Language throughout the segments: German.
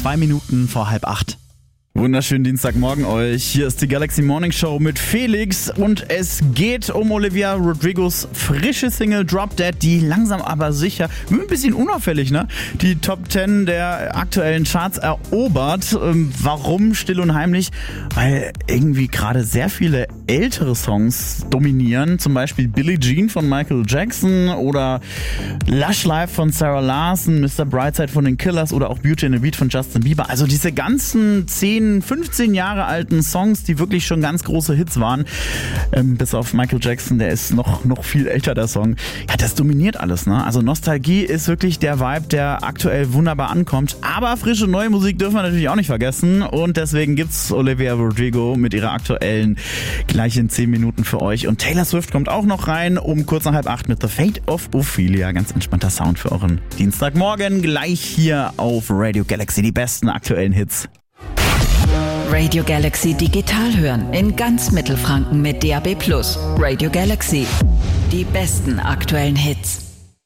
2 Minuten vor 7:30. Wunderschönen Dienstagmorgen euch. Hier ist die Galaxy Morning Show mit Felix und es geht um Olivia Rodrigos frische Single Drop Dead, die langsam aber sicher, ein bisschen unauffällig, ne? Die Top 10 der aktuellen Charts erobert. Warum still und heimlich? Weil irgendwie gerade sehr viele ältere Songs dominieren, zum Beispiel Billie Jean von Michael Jackson oder Lush Life von Sarah Larson, Mr. Brightside von den Killers oder auch Beauty and the Beat von Justin Bieber. Also diese ganzen 15 Jahre alten Songs, die wirklich schon ganz große Hits waren. Bis auf Michael Jackson, der ist noch viel älter, der Song. Ja, das dominiert alles, ne? Also Nostalgie ist wirklich der Vibe, der aktuell wunderbar ankommt. Aber frische neue Musik dürfen wir natürlich auch nicht vergessen. Und deswegen gibt's Olivia Rodrigo mit ihrer aktuellen gleich in 10 Minuten für euch. Und Taylor Swift kommt auch noch rein um kurz nach 7:30 mit The Fate of Ophelia. Ganz entspannter Sound für euren Dienstagmorgen. Gleich hier auf Radio Galaxy. Die besten aktuellen Hits. Radio Galaxy digital hören in ganz Mittelfranken mit DAB+. Radio Galaxy. Die besten aktuellen Hits.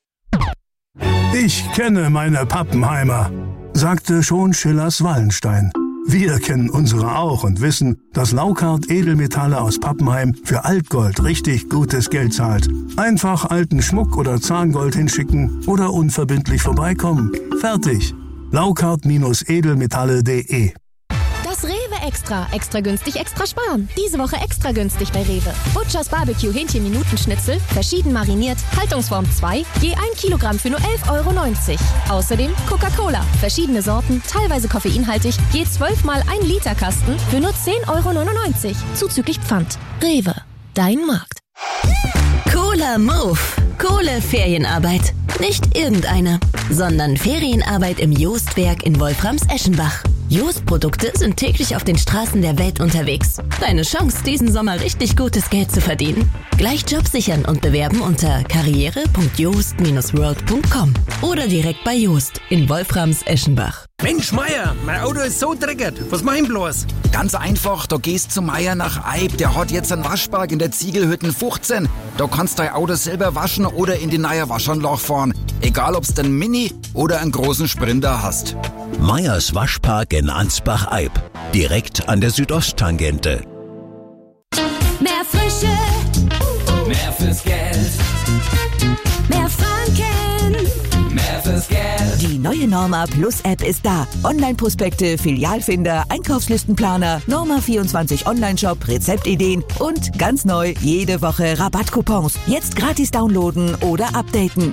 Ich kenne meine Pappenheimer, sagte schon Schillers Wallenstein. Wir kennen unsere auch und wissen, dass Laukart Edelmetalle aus Pappenheim für Altgold richtig gutes Geld zahlt. Einfach alten Schmuck oder Zahngold hinschicken oder unverbindlich vorbeikommen. Fertig. Laukart-edelmetalle.de. Das Rewe Extra günstig, extra sparen. Diese Woche extra günstig bei Rewe. Butchers Barbecue Hähnchen-Minutenschnitzel, verschieden mariniert, Haltungsform 2, je 1 Kilogramm für nur 11,90 €. Außerdem Coca-Cola, verschiedene Sorten, teilweise koffeinhaltig, je 12 mal 1 Liter Kasten für nur 10,99 €, zuzüglich Pfand. Rewe, dein Markt. Cooler Move. Coole Ferienarbeit. Nicht irgendeine, sondern Ferienarbeit im Joostwerk in Wolframs-Eschenbach. Jost-Produkte sind täglich auf den Straßen der Welt unterwegs. Deine Chance, diesen Sommer richtig gutes Geld zu verdienen? Gleich Job sichern und bewerben unter karriere.joost-world.com oder direkt bei Joost in Wolframs-Eschenbach. Mensch, Meier, mein Auto ist so dreckig. Was mach ich bloß? Ganz einfach, da gehst zu Meier nach Eib. Der hat jetzt einen Waschpark in der Ziegelhütten 15. Da kannst du dein Auto selber waschen oder in die neue Waschanlage fahren. Egal, ob's den Mini oder einen großen Sprinter hast. Meyers Waschpark in Ansbach-Eib. Direkt an der Südosttangente. Mehr Frische, mehr fürs Geld, mehr Franken, mehr fürs Geld. Die neue Norma Plus App ist da. Online-Prospekte, Filialfinder, Einkaufslistenplaner, Norma 24 Online-Shop, Rezeptideen und ganz neu jede Woche Rabattcoupons. Jetzt gratis downloaden oder updaten.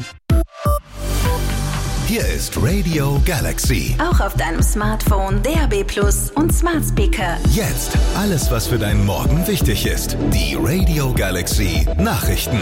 Hier ist Radio Galaxy. Auch auf deinem Smartphone, DAB+ und Smart Speaker. Jetzt alles, was für deinen Morgen wichtig ist. Die Radio Galaxy Nachrichten.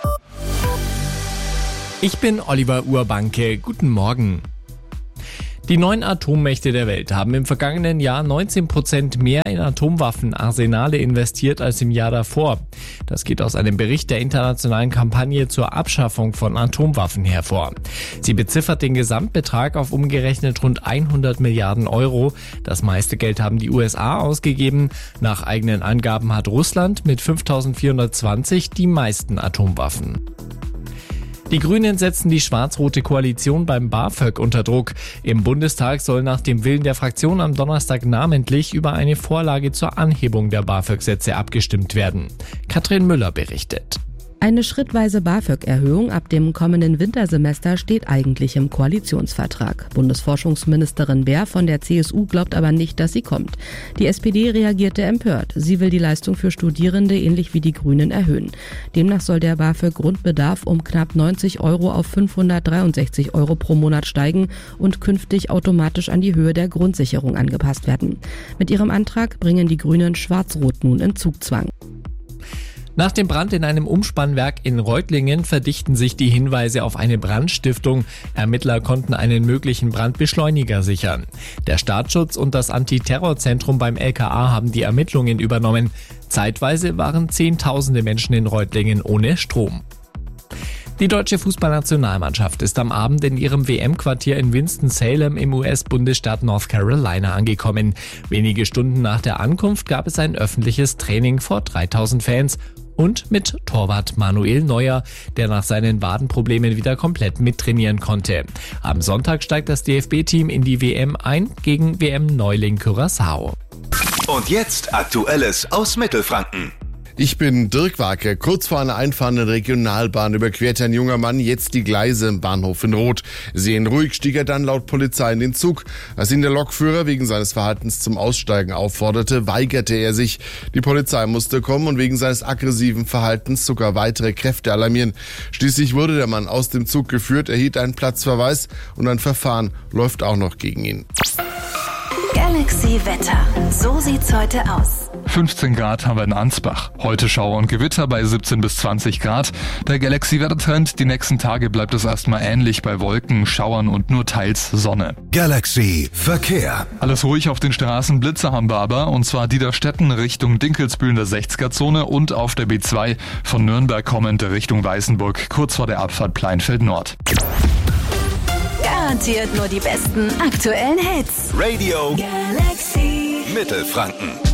Ich bin Oliver Urbanke. Guten Morgen. Die 9 Atommächte der Welt haben im vergangenen Jahr 19% mehr in Atomwaffenarsenale investiert als im Jahr davor. Das geht aus einem Bericht der internationalen Kampagne zur Abschaffung von Atomwaffen hervor. Sie beziffert den Gesamtbetrag auf umgerechnet rund 100 Milliarden Euro. Das meiste Geld haben die USA ausgegeben. Nach eigenen Angaben hat Russland mit 5.420 die meisten Atomwaffen. Die Grünen setzen die schwarz-rote Koalition beim BAföG unter Druck. Im Bundestag soll nach dem Willen der Fraktion am Donnerstag namentlich über eine Vorlage zur Anhebung der BAföG-Sätze abgestimmt werden. Katrin Müller berichtet. Eine schrittweise BAföG-Erhöhung ab dem kommenden Wintersemester steht eigentlich im Koalitionsvertrag. Bundesforschungsministerin Baer von der CSU glaubt aber nicht, dass sie kommt. Die SPD reagierte empört. Sie will die Leistung für Studierende ähnlich wie die Grünen erhöhen. Demnach soll der BAföG-Grundbedarf um knapp 90 € auf 563 € pro Monat steigen und künftig automatisch an die Höhe der Grundsicherung angepasst werden. Mit ihrem Antrag bringen die Grünen Schwarz-Rot nun in Zugzwang. Nach dem Brand in einem Umspannwerk in Reutlingen verdichten sich die Hinweise auf eine Brandstiftung. Ermittler konnten einen möglichen Brandbeschleuniger sichern. Der Staatsschutz und das Antiterrorzentrum beim LKA haben die Ermittlungen übernommen. Zeitweise waren Zehntausende Menschen in Reutlingen ohne Strom. Die deutsche Fußballnationalmannschaft ist am Abend in ihrem WM-Quartier in Winston-Salem im US-Bundesstaat North Carolina angekommen. Wenige Stunden nach der Ankunft gab es ein öffentliches Training vor 3000 Fans Und mit Torwart Manuel Neuer, der nach seinen Wadenproblemen wieder komplett mittrainieren konnte. Am Sonntag steigt das DFB-Team in die WM ein gegen WM-Neuling Curaçao. Und jetzt Aktuelles aus Mittelfranken. Ich bin Dirk Wake. Kurz vor einer einfahrenden Regionalbahn überquert ein junger Mann jetzt die Gleise im Bahnhof in Rot. Seelenruhig stieg er dann laut Polizei in den Zug. Als ihn der Lokführer wegen seines Verhaltens zum Aussteigen aufforderte, weigerte er sich. Die Polizei musste kommen und wegen seines aggressiven Verhaltens sogar weitere Kräfte alarmieren. Schließlich wurde der Mann aus dem Zug geführt, erhielt einen Platzverweis und ein Verfahren läuft auch noch gegen ihn. Galaxy Wetter. So sieht's heute aus. 15 Grad haben wir in Ansbach. Heute Schauer und Gewitter bei 17 bis 20 Grad. Der Galaxy-Wettertrend, die nächsten Tage bleibt es erstmal ähnlich bei Wolken, Schauern und nur teils Sonne. Galaxy Verkehr. Alles ruhig auf den Straßen, Blitze haben wir aber, und zwar Diederstetten Richtung Dinkelsbühl in der 60er-Zone und auf der B2 von Nürnberg kommend Richtung Weißenburg, kurz vor der Abfahrt Pleinfeld Nord. Garantiert nur die besten aktuellen Hits. Radio Galaxy Mittelfranken.